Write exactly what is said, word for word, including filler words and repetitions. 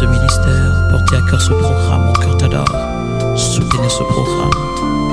ce ministère. Portez à cœur ce programme, mon cœur t'adore. Soutenez ce programme.